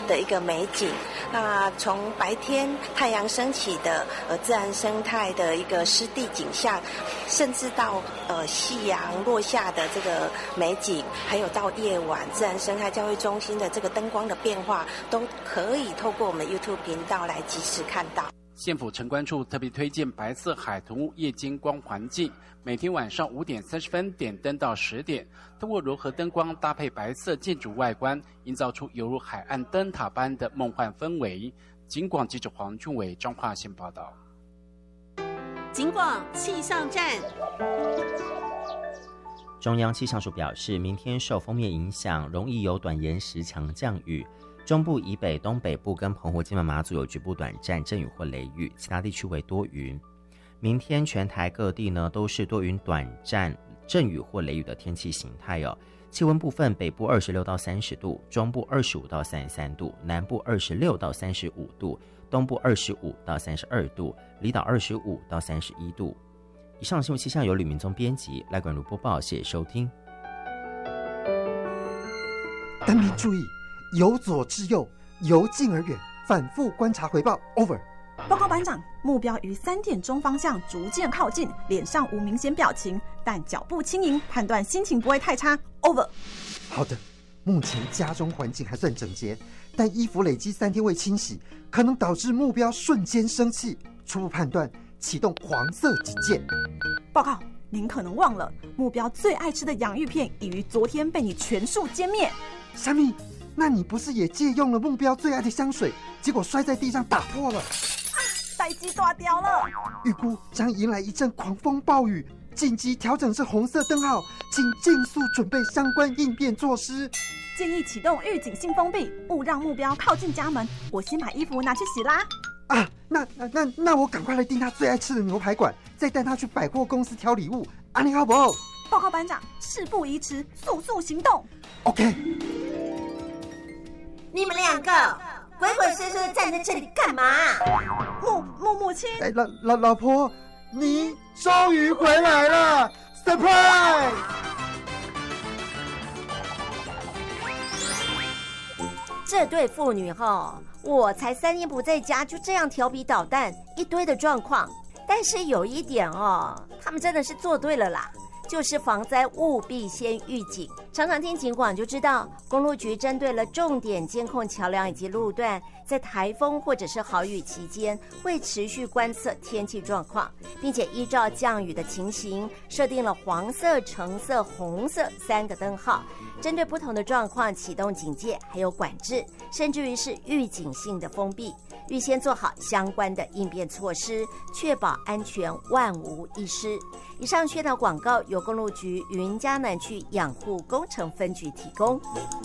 的一个美景。那从白天太阳升起的自然生态的一个湿地景象，甚至到夕阳落下的这个美景，还有到夜晚自然生态教育中心的这个灯光的变化，都可以透过我们 YouTube 频道来及时看到。 县府城关处特别推荐白色海豚屋夜间光环境，每天晚上5点30分点灯到10点，通过柔和灯光搭配白色建筑外观，营造出犹如海岸灯塔般的梦幻氛围。警广记者黄俊伟彰化县报道。 警广气象站。 中央气象署表示，明天受锋面影响，容易有短延时强降雨。中部以北、东北部跟澎湖、金门、马祖有局部短暂阵雨或雷雨，其他地区为多云。明天全台各地呢都是多云短暂阵雨或雷雨的天气形态哦。气温部分，北部26到30度，中部25到33度，南部26到35度，东部25到32度，离岛25到31度。以上新闻气象由吕明宗编辑，赖管如播报，谢谢收听。 单兵注意，由左至右，由近而远，反复观察回报。Over。 报告班长，目标于3点钟方向逐渐靠近，脸上无明显表情，但脚步轻盈，判断心情不会太差。Over。 好的，目前家中环境还算整洁，但衣服累积3天未清洗，可能导致目标瞬间生气。初步判断，启动黄色警戒。 报告，您可能忘了，目标最爱吃的洋芋片已于昨天被你全数歼灭。 虾米？那你不是也借用了目标最爱的香水，结果摔在地上打破了？ 代机大掉了， 预估将迎来一阵狂风暴雨，紧急调整至红色灯号，请尽速准备相关应变措施。 建议启动预警性封闭，勿让目标靠近家门。我先把衣服拿去洗啦。 啊，那我赶快来订他最爱吃的牛排馆，再带他去百货公司挑礼物。安妮好不好？ 报告班长，事不宜迟，速速行动。 OK。 你们2个鬼鬼祟祟的站在这里干嘛？ 母亲。 老婆，你终于回来了 ，surprise！ 这对父女我才3天不在家，就这样调皮捣蛋，一堆的状况。但是有一点他们真的是做对了啦。就是防灾务必先预警，常常听警广就知道，公路局针对了重点监控桥梁以及路段，在台风或者是豪雨期间，会持续观测天气状况，并且依照降雨的情形，设定了黄色、橙色、红色3个灯号，针对不同的状况启动警戒，还有管制，甚至于是预警性的封闭，预先做好相关的应变措施，确保安全万无一失。以上宣导广告由公路局云嘉南区养护工程分局提供。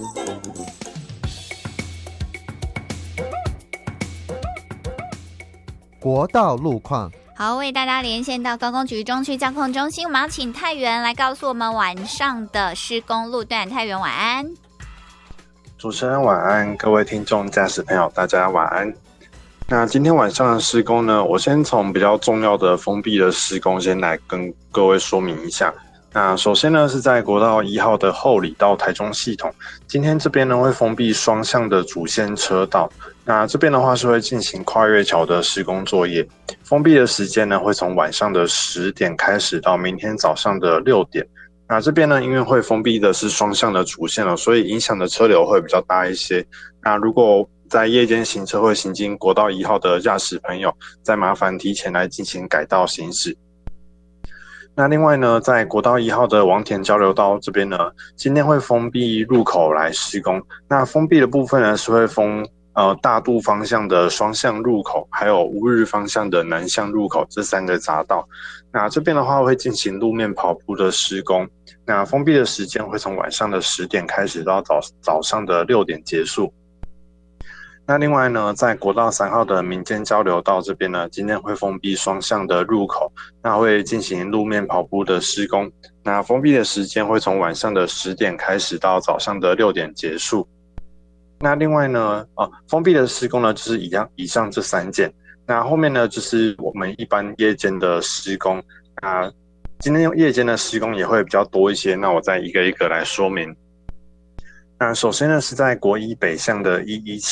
国道路况。 好，为大家连线到高工局中区交控中心，我们要请泰源来告诉我们晚上的施工路段。泰源晚安。 主持人晚安，各位听众驾驶朋友大家晚安。那今天晚上的施工呢，我先从比较重要的封闭的施工先来跟各位说明一下。那首先呢，是在国道1号的后里到台中系统，今天这边呢会封闭双向的主线车道。那这边的话是会进行跨越桥的施工作业，封闭的时间呢会从晚上的10点开始到明天早上的6点。那这边呢，因为会封闭的是双向的主线了，所以影响的车流会比较大一些。那如果在夜间行车会行经国道1号的驾驶朋友，再麻烦提前来进行改道行驶。那另外呢，在国道1号的王田交流道这边呢，今天会封闭入口来施工。那封闭的部分呢，是会封大肚方向的双向入口，还有乌日方向的南向入口这3个匝道。那这边的话会进行路面跑步的施工。那封闭的时间会从晚上的10点开始到早上的6点结束。那另外呢，在国道3号的民间交流道这边呢，今天会封闭双向的入口，那会进行路面跑步的施工。那封闭的时间会从晚上的10点开始到早上的6点结束。那另外呢，封闭的施工呢，就是以上这3件。那后面呢，就是我们一般夜间的施工。那今天夜间的施工也会比较多一些，那我再一个一个来说明。那首先呢，是在国1北向的117